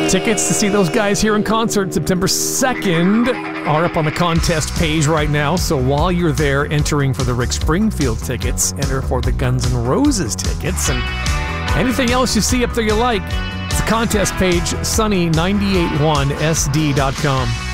Tickets to see those guys here in concert September 2nd are up on the contest page right now. So while you're there entering for the Rick Springfield tickets, enter for the Guns N' Roses tickets, and anything else you see up there you like. It's the contest page, sunny981sd.com.